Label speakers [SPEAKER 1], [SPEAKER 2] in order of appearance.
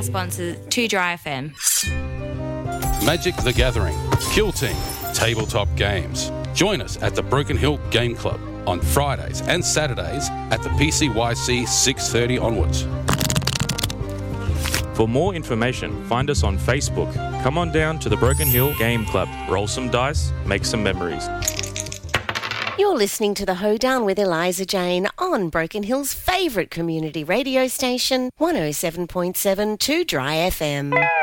[SPEAKER 1] our sponsor, 2 Dry FM.
[SPEAKER 2] Magic the Gathering, Kill Team, tabletop games. Join us at the Broken Hill Game Club on Fridays and Saturdays at the PCYC 6:30 onwards.
[SPEAKER 3] For more information, find us on Facebook. Come on down to the Broken Hill Game Club. Roll some dice, make some memories.
[SPEAKER 4] You're listening to The Hoedown with Eliza Jane on Broken Hill's favourite community radio station, 107.7 2 Dry FM.